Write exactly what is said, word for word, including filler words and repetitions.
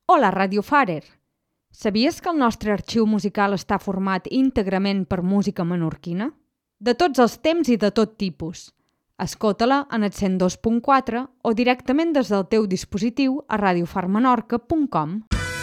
Hola, Radio Farer! Sabies que el nostre arxiu musical està format íntegrament per música menorquina? De tots els temps i de tot tipus. Escolta-la en el cent dos punt quatre o directament des del teu dispositiu a radiofarmenorca punt com.